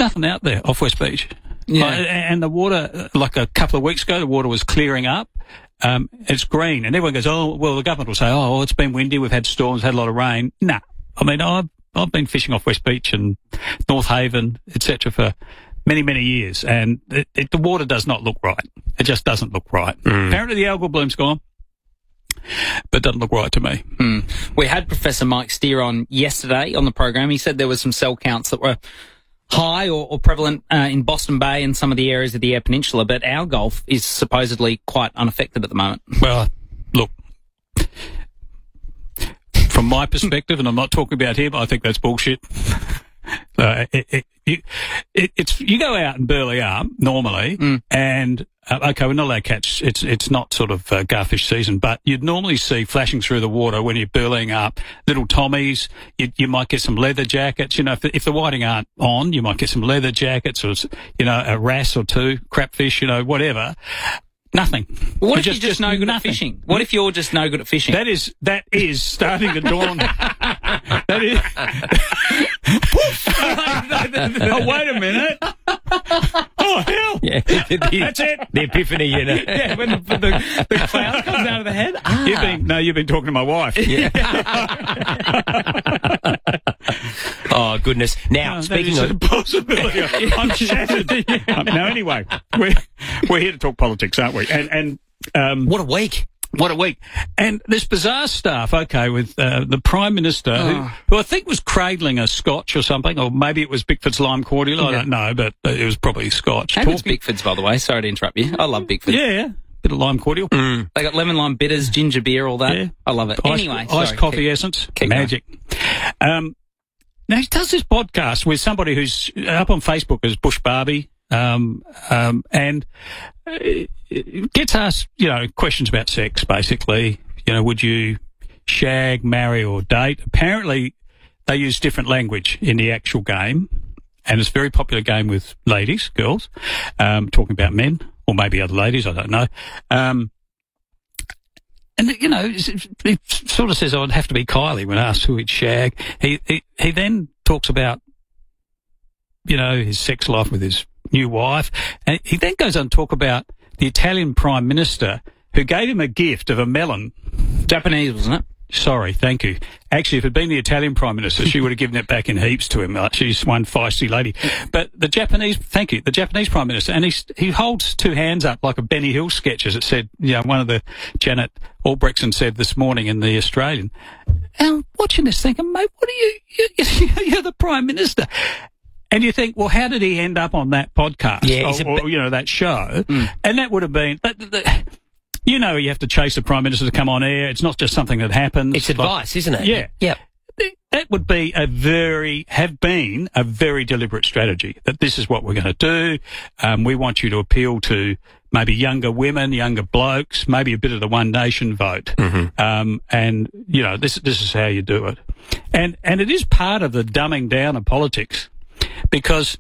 nothing out there off West Beach. Yeah. And the water, like a couple of weeks ago, the water was clearing up. It's green, and everyone goes, "Oh, well, the government will say, oh, it's been windy, we've had storms, had a lot of rain." Nah, I mean, I've been fishing off West Beach and North Haven, etc., for many, many years, and the water does not look right. It just doesn't look right. Apparently, the algal bloom's gone, but it doesn't look right to me. We had Professor Mike Steer on yesterday on the program. He said there were some cell counts that were high or prevalent in Boston Bay and some of the areas of the Eyre Peninsula, but our Gulf is supposedly quite unaffected at the moment. Well, look, from my perspective, and I'm not talking about him, I think that's bullshit. You go out in Burleigh Arm normally, and okay, we're not allowed to catch. It's not sort of garfish season, but you'd normally see flashing through the water when you're burleying up little tommies. You might get some leather jackets. You know, if the whiting aren't on, you might get some leather jackets or a wrasse or two, crapfish, whatever. Nothing. What if you're just no good at fishing? What if you're just no good at fishing? That is starting to dawn. That is. Oh, wait a minute. Oh, hell. Yeah. That's it. The epiphany, Yeah, when the cloud comes out of the head. You've been talking to my wife. Yeah. Oh, goodness. Now, speaking of... a possibility. I'm shattered. Now, anyway, we're here to talk politics, aren't we? And what a week. What a week. And this bizarre stuff, okay, with the Prime Minister, who I think was cradling a scotch or something, or maybe it was Bickford's lime cordial, I don't know, but it was probably scotch. And it's Bickford's, by the way. Sorry to interrupt you. I love Bickford. Yeah, bit of lime cordial. They got lemon lime bitters, ginger beer, all that. Yeah. I love it. Anyway, iced coffee essence, magic. Now, he does this podcast with somebody who's up on Facebook as Bush Barbie, and gets asked, questions about sex, basically. Would you shag, marry, or date? Apparently, they use different language in the actual game, and it's a very popular game with ladies, girls, talking about men, or maybe other ladies, I don't know. And, he sort of says, I'd have to be Kylie when asked who he'd shag. He then talks about, his sex life with his new wife. And he then goes on to talk about the Italian Prime Minister who gave him a gift of a melon. Japanese, wasn't it? Sorry, thank you. Actually, if it had been the Italian Prime Minister, she would have given it back in heaps to him. She's one feisty lady. But the Japanese Prime Minister, and he holds two hands up like a Benny Hill sketch, as it said, one of the Janet Albrechtson said this morning in The Australian. And I'm watching this thinking, mate, what are you? You're the Prime Minister. And you think, well, how did he end up on that podcast? Yeah, or that show? And that would have been... you have to chase the Prime Minister to come on air. It's not just something that happens. It's advice, isn't it? Yeah. Yep. That would be have been a very deliberate strategy, that this is what we're going to do. We want you to appeal to maybe younger women, younger blokes, maybe a bit of the One Nation vote. And, this is how you do it. And it is part of the dumbing down of politics, because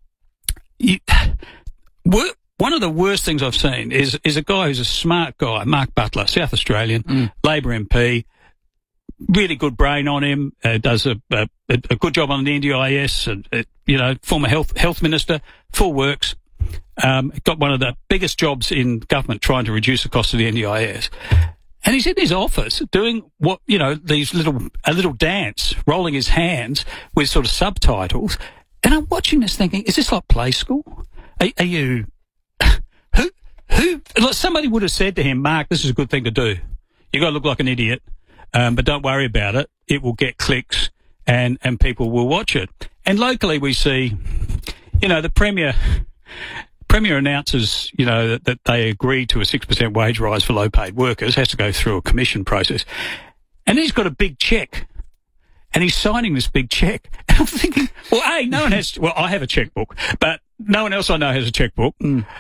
one of the worst things I've seen is a guy who's a smart guy, Mark Butler, South Australian, Labor MP, really good brain on him, does a good job on the NDIS, former health minister, full works, got one of the biggest jobs in government trying to reduce the cost of the NDIS. And he's in his office doing what, a little dance, rolling his hands with sort of subtitles. And I'm watching this thinking, is this like play school? Are you... Who? Somebody would have said to him, Mark, this is a good thing to do. You got to look like an idiot, but don't worry about it. It will get clicks, and people will watch it. And locally, we see, the Premier announces, that they agree to a 6% wage rise for low-paid workers. Has to go through a commission process, and he's got a big check, and he's signing this big check. And I'm thinking, well, no one has. Well, I have a checkbook, but no one else I know has a checkbook.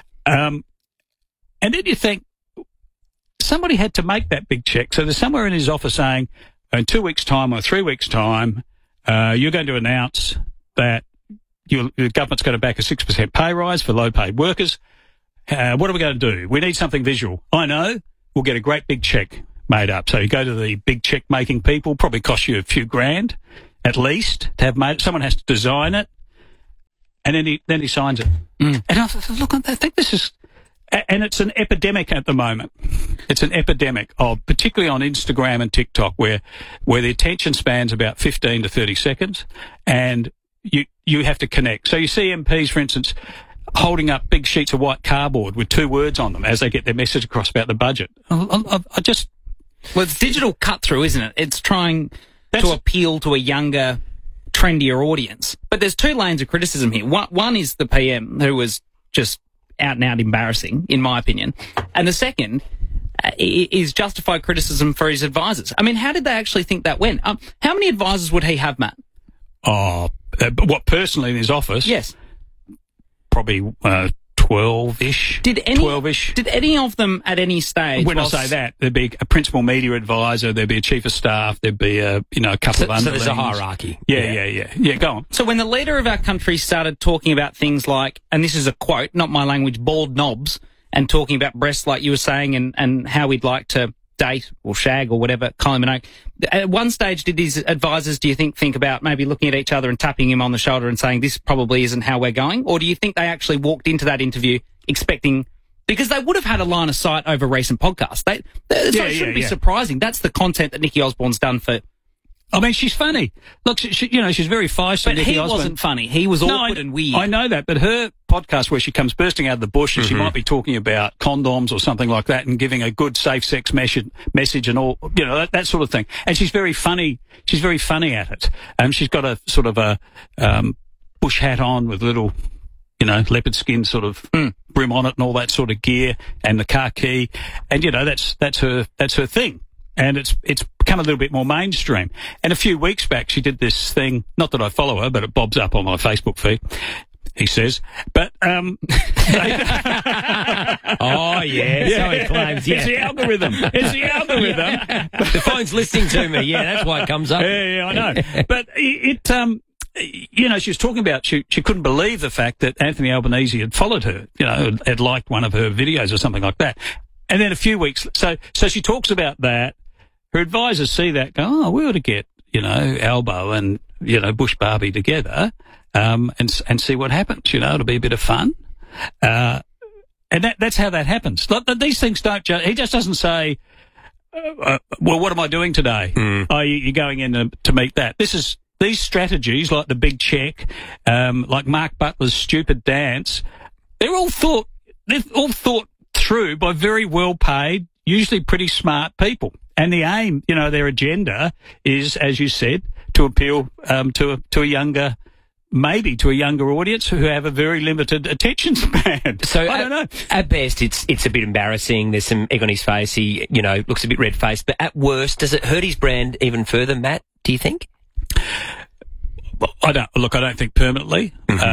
And then you think, somebody had to make that big check. So there's somewhere in his office saying, in 2 weeks' time or 3 weeks' time, you're going to announce that the government's going to back a 6% pay rise for low-paid workers. What are we going to do? We need something visual. I know. We'll get a great big check made up. So you go to the big check-making people, probably cost you a few grand at least to have made it. Someone has to design it. and then he signs it. And I thought, look, I think this is, and it's an epidemic at the moment. It's an epidemic of, particularly on Instagram and TikTok, where the attention span's about 15 to 30 seconds, and you have to connect. So you see MPs, for instance, holding up big sheets of white cardboard with 2 words on them as they get their message across about the budget. I just... Well, it's digital cut-through, isn't it? It's trying to appeal to a younger, trendier audience. But there's 2 lanes of criticism here. One is the PM, who was just out and out embarrassing, in my opinion. And the second is justified criticism for his advisors. I mean, how did they actually think that went? How many advisors would he have, Matt? What, personally in his office? Yes. Probably 12-ish. 12-ish. Did any of them at any stage? When I say that, there'd be a principal media advisor, there'd be a chief of staff, there'd be a couple of underlings. So there's a hierarchy. Yeah, go on. So when the leader of our country started talking about things like, and this is a quote, not my language, bald knobs, and talking about breasts like you were saying, and how we'd like to date or shag or whatever, Kylie Minogue. At one stage, did his advisors, do you think about maybe looking at each other and tapping him on the shoulder and saying, this probably isn't how we're going? Or do you think they actually walked into that interview expecting, because they would have had a line of sight over recent podcasts. It shouldn't be surprising. That's the content that Nikki Osborne's done for... I mean, she's funny. Look, she's very feisty. But Nikki Osborne wasn't funny. He was awkward and weird. I know that, but her podcast where she comes bursting out of the bush and she might be talking about condoms or something like that and giving a good safe sex message and all, that sort of thing. And she's very funny. She's very funny at it. She's got a sort of a bush hat on with little, leopard skin sort of brim on it and all that sort of gear and the khaki. And, that's her thing. And it's become a little bit more mainstream. And a few weeks back, she did this thing, not that I follow her, but it bobs up on my Facebook feed, he says. But, oh, yeah, so he claims, yeah. It's the algorithm. The phone's listening to me. Yeah, that's why it comes up. Yeah, I know. But she was talking about, she couldn't believe the fact that Anthony Albanese had followed her, had liked one of her videos or something like that. And then a few weeks, so she talks about that. Her advisors see that, go, we ought to get, Albo and, Bush Barbie together, and see what happens. It'll be a bit of fun. And that's how that happens. These things don't he just doesn't say, well, what am I doing today? Oh, you're going in to meet that. These strategies, like the big check, like Mark Butler's stupid dance, they're all thought through by very well paid, usually pretty smart people. And the aim, their agenda is, as you said, to appeal to a younger, maybe to a younger audience who have a very limited attention span. So I don't know. At best, it's a bit embarrassing. There's some egg on his face. He, looks a bit red-faced. But at worst, does it hurt his brand even further, Matt, do you think? I don't think permanently.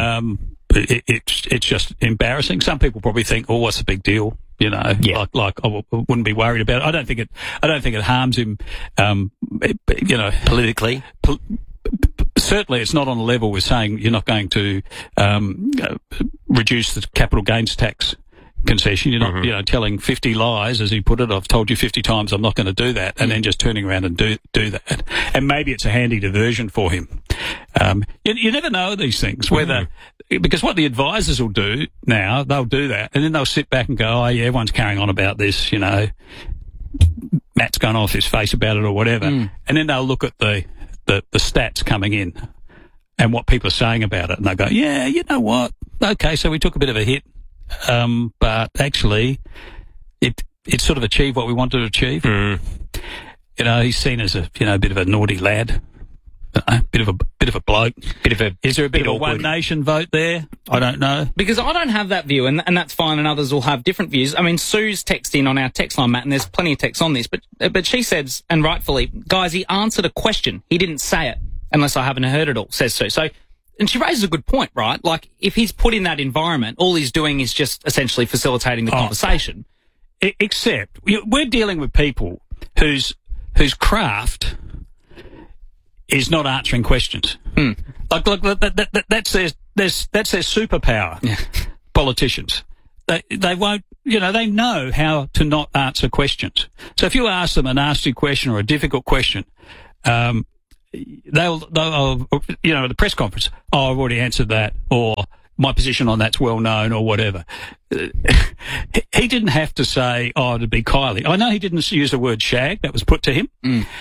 It's just embarrassing. Some people probably think, oh, what's the big deal? Like I wouldn't be worried about it. I don't think it harms him, politically. Certainly it's not on the level with saying you're not going to, reduce the capital gains tax concession. You're not, telling 50 lies, as he put it. I've told you 50 times I'm not going to do that, and then just turning around and do that. And maybe it's a handy diversion for him. You never know these things, whether, because what the advisors will do now, they'll do that, and then they'll sit back and go, oh yeah, everyone's carrying on about this, Matt's gone off his face about it or whatever. And then they'll look at the stats coming in and what people are saying about it, and they'll go, yeah, you know what? Okay, so we took a bit of a hit. But actually, it sort of achieved what we wanted to achieve. He's seen as a bit of a naughty lad, bit of a bloke. Is there a bit of a One Nation vote there? I don't know, because I don't have that view, and that's fine. And others will have different views. I mean, Sue's texted in on our text line, Matt, and there's plenty of text on this, but she says, and rightfully, guys, he answered a question. He didn't say it, unless I haven't heard it all. Says Sue. So. And she raises a good point, right? Like, if he's put in that environment, all he's doing is just essentially facilitating the conversation. Except, we're dealing with people whose craft is not answering questions. Like that's their superpower. Yeah. Politicians. They won't, they know how to not answer questions. So if you ask them a nasty question or a difficult question, they'll at the press conference, oh, I've already answered that, or, my position on that's well known or whatever. He didn't have to say, oh, it'd be Kylie. I know he didn't use the word shag. That was put to him.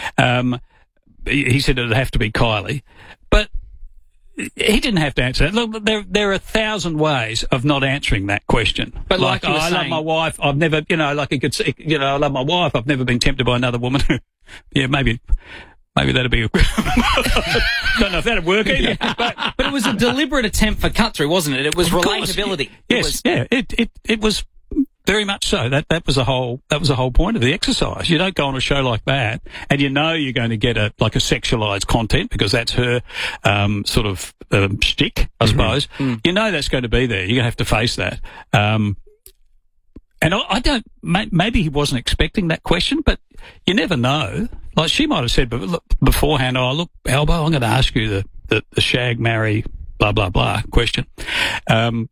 He said it'd have to be Kylie. But he didn't have to answer that. Look, there are 1,000 ways of not answering that question. But like you were I saying, love my wife. I've never, like he could say, I love my wife. I've never been tempted by another woman. Yeah, maybe that'd be. Don't know if that'd work either. but it was a deliberate attempt for cut through, wasn't it? It was relatability. Yes, it was very much so. That was the whole point of the exercise. You don't go on a show like that, and you're going to get a sexualized content because that's her sort of shtick, I suppose. You know that's going to be there. You're going to have to face that. And I don't. Maybe he wasn't expecting that question, but you never know. Like she might have said beforehand, "Oh, look, Albo, I'm going to ask you the shag, marry, blah blah blah question." You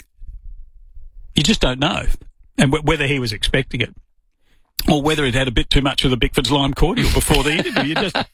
just don't know, and whether he was expecting it, or whether it had a bit too much of the Bickford's Lime Cordial before the interview.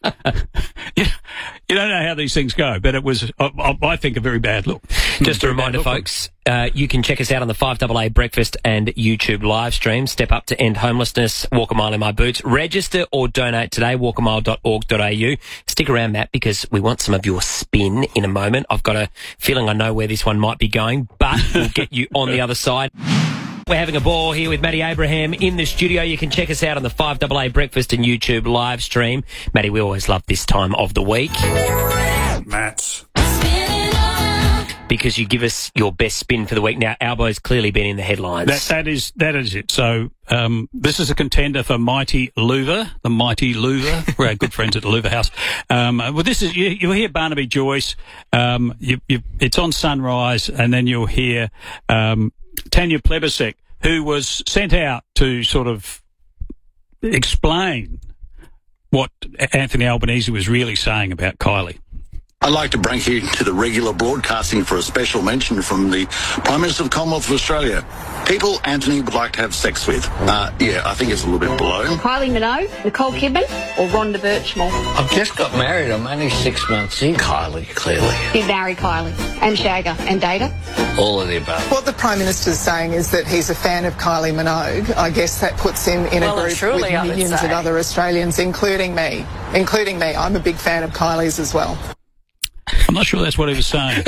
You don't know how these things go, but it was, I think, a very bad look. Just a reminder, folks, you can check us out on the 5AA Breakfast and YouTube live stream. Step up to end homelessness. Walk a mile in my boots. Register or donate today. walkamile.org.au. Stick around, Matt, because we want some of your spin in a moment. I've got a feeling I know where this one might be going, but we'll get you on the other side. We're having a ball here with Matty Abraham in the studio. You can check us out on the 5AA Breakfast and YouTube live stream. Matty, we always love this time of the week. Matt. Because you give us your best spin for the week. Now, Albo's clearly been in the headlines. That is it. So, this is a contender for Mighty Louver, the Mighty Louver. We're our good friends at the Louver House. Well, this is, you'll hear Barnaby Joyce. It's on Sunrise, and then you'll hear, Tanya Plibersek, who was sent out to sort of explain what Anthony Albanese was really saying about Kylie. I'd like to bring you to the regular broadcasting for a special mention from the Prime Minister of the Commonwealth of Australia. People Anthony would like to have sex with. I think it's a little bit below. Kylie Minogue, Nicole Kidman, or Rhonda Birchmore? I've just got married. I'm only 6 months in. Kylie, clearly. You'd marry Kylie and shag her and date her? All of the above. What the Prime Minister's saying is that he's a fan of Kylie Minogue. I guess that puts him in a group with millions of other Australians, including me. I'm a big fan of Kylie's as well. I'm not sure that's what he was saying.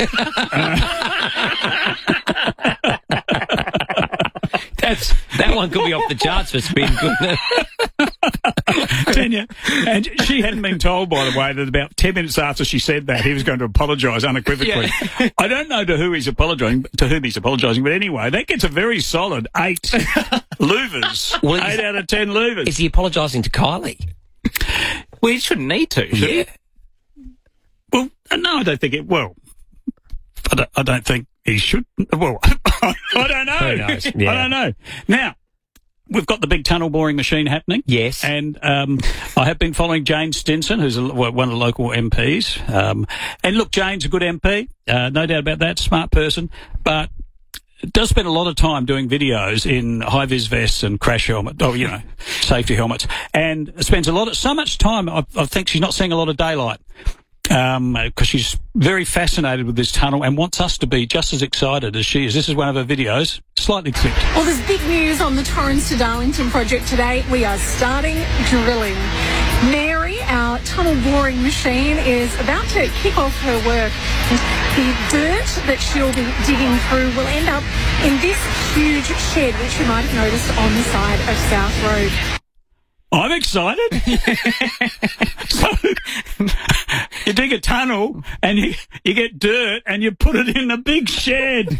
That one could be off the charts for spin, couldn't it? Tanya, and she hadn't been told, by the way, that about 10 minutes after she said that, he was going to apologise unequivocally. Yeah. I don't know to whom he's apologising, but anyway, that gets a very solid 8 louvers. Well, 8 out of 10 louvers. Is he apologising to Kylie? Well, he shouldn't need to, should he? Well, no, I don't think it. Well, I don't think he should. Well, I don't know. Who knows? Yeah. I don't know. Now, we've got the big tunnel boring machine happening. Yes. And I have been following Jane Stinson, who's one of the local MPs. And look, Jane's a good MP, no doubt about that, smart person, but does spend a lot of time doing videos in high-vis vests and crash helmet, safety helmets, and spends so much time, I think she's not seeing a lot of daylight. Because she's very fascinated with this tunnel and wants us to be just as excited as she is. This is one of her videos, slightly clipped. Well, there's big news on the Torrens to Darlington project today. We are starting drilling. Mary, our tunnel boring machine, is about to kick off her work. The dirt that she'll be digging through will end up in this huge shed, which you might have noticed on the side of South Road. I'm excited. So, you dig a tunnel and you get dirt and you put it in a big shed.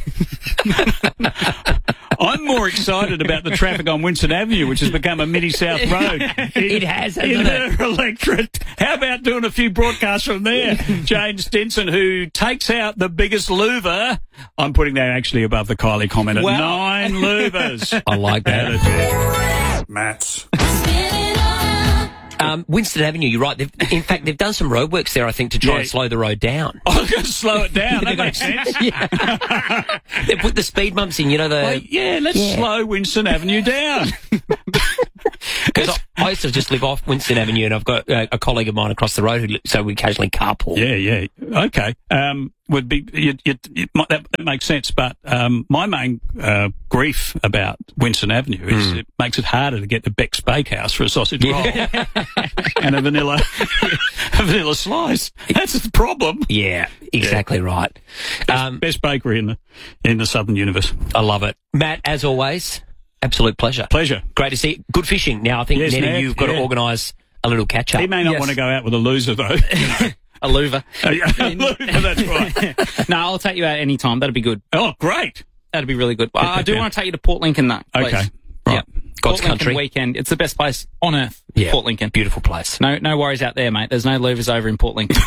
I'm more excited about the traffic on Winston Avenue, which has become a mini South Road. It has, hasn't in it? her electorate. How about doing a few broadcasts from there? Jane Stinson, who takes out the biggest louver. I'm putting that actually above the Kylie comment at 9 louvers. I like that. Matt. Winston Avenue, you're right. In fact, they've done some roadworks there, I think, to try and slow the road down. I was going to slow it down. That makes sense. They put the speed bumps in, let's slow Winston Avenue down. Because I used to just live off Winston Avenue, and I've got a colleague of mine across the road, so we occasionally carpool. Yeah. Okay. Would be that makes sense, but my main grief about Winston Avenue is it makes it harder to get to Beck's Bakehouse for a sausage roll and a vanilla slice. That's the problem. Yeah, exactly right. Best bakery in the southern universe. I love it, Matt. As always, absolute pleasure. Great to see you. Good fishing. Now I think Ned, you've got to organise a little catch up. He may not want to go out with a loser though. A louver. That's right. No, I'll take you out any time. That'd be good. Oh, great. That'd be really good. I do want to take you to Port Lincoln, though. Please. Okay. Right. Yeah. God's Port country. Lincoln weekend. It's the best place on earth. Yeah. Port Lincoln. Beautiful place. No worries out there, mate. There's no louvers over in Port Lincoln.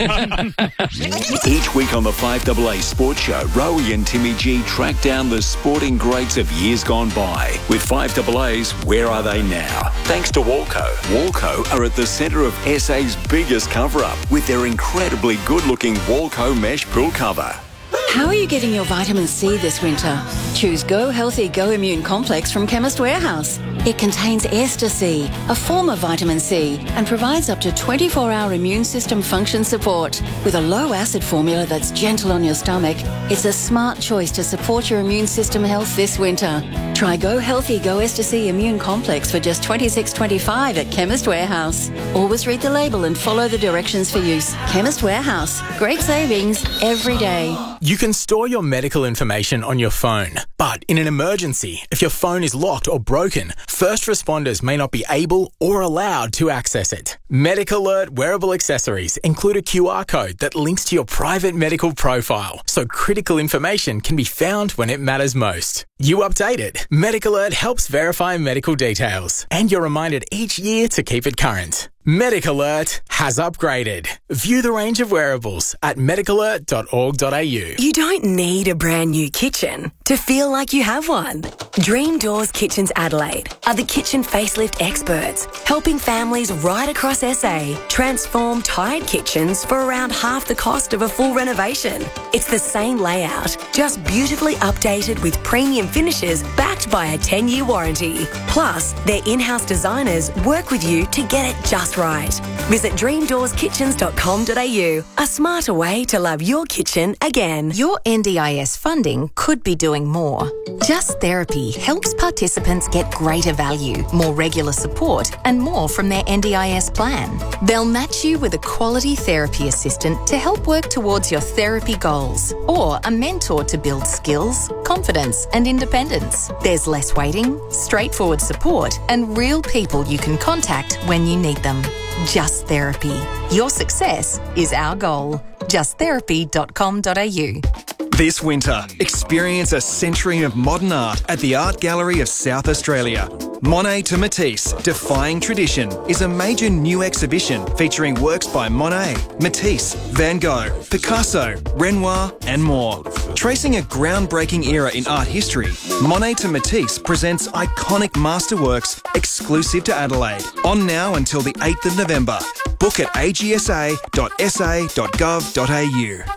Each week on the 5AA Sports Show, Rowie and Timmy G track down the sporting greats of years gone by. With 5AA's Where Are They Now? Thanks to Walco. Walco are at the centre of SA's biggest cover-up with their incredibly good-looking Walco mesh pool cover. How are you getting your vitamin C this winter? Choose Go Healthy Go Immune Complex from Chemist Warehouse. It contains Ester C, a form of vitamin C, and provides up to 24-hour immune system function support. With a low-acid formula that's gentle on your stomach, it's a smart choice to support your immune system health this winter. Try Go Healthy Go Ester C Immune Complex for just $26.25 at Chemist Warehouse. Always read the label and follow the directions for use. Chemist Warehouse. Great savings every day. You can store your medical information on your phone, but in an emergency, if your phone is locked or broken, first responders may not be able or allowed to access it. MedicAlert wearable accessories include a QR code that links to your private medical profile, so critical information can be found when it matters most. You update it. MedicAlert helps verify medical details, and you're reminded each year to keep it current. MedicAlert has upgraded. View the range of wearables at medicalert.org.au. You don't need a brand new kitchen to feel like you have one. Dream Doors Kitchens Adelaide are the kitchen facelift experts, helping families right across SA transform tired kitchens for around half the cost of a full renovation. It's the same layout, just beautifully updated with premium finishes backed by a 10-year warranty. Plus, their in-house designers work with you to get it just right. Visit dreamdoorskitchens.com.au, a smarter way to love your kitchen again. Your NDIS funding could be doing more. Just Therapy helps participants get greater value, more regular support, and more from their NDIS plan. They'll match you with a quality therapy assistant to help work towards your therapy goals, or a mentor to build skills, confidence, and independence. There's less waiting, straightforward support, and real people you can contact when you need them. Just Therapy. Your success is our goal. justtherapy.com.au. This winter, experience a century of modern art at the Art Gallery of South Australia. Monet to Matisse, Defying Tradition is a major new exhibition featuring works by Monet, Matisse, Van Gogh, Picasso, Renoir and more. Tracing a groundbreaking era in art history, Monet to Matisse presents iconic masterworks exclusive to Adelaide. On now until the 8th of November. Book at agsa.sa.gov.au.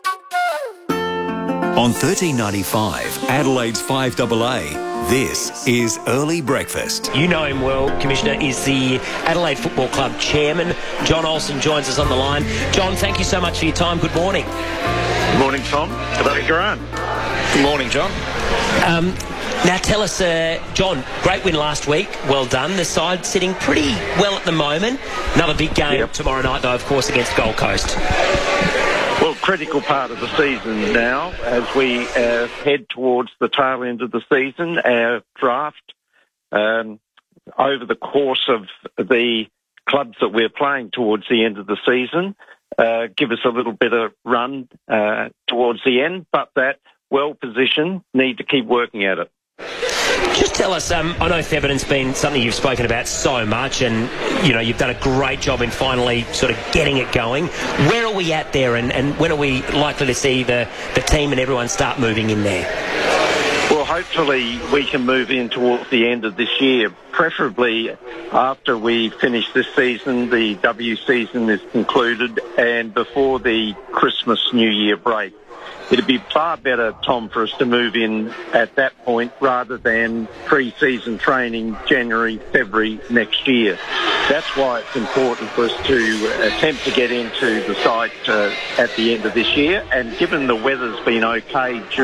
On 1395, Adelaide's 5AA, this is Early Breakfast. You know him well, Commissioner, is the Adelaide Football Club Chairman. John Olsen joins us on the line. John, thank you so much for your time. Good morning. Good morning, Tom. Good morning, Good morning, John. Now tell us, John, great win last week. Well done. The side sitting pretty well at the moment. Another big game tomorrow night, though, of course, against Gold Coast. Well, critical part of the season now as we head towards the tail end of the season. Our draft over the course of the clubs that we're playing towards the end of the season give us a little bit of run towards the end, but that well-positioned, need to keep working at it. Just tell us, I know Thebarton's been something you've spoken about so much, and you know you've done a great job in finally sort of getting it going. Where are we at there, and when are we likely to see the team and everyone start moving in there? Well, hopefully we can move in towards the end of this year, preferably after we finish this season, the W season is concluded, and before the Christmas New Year break. it'd be far better, Tom, for us to move in at that point rather than pre-season training January, February next year. That's why it's important for us to attempt to get into the site at the end of this year. And given the weather's been okay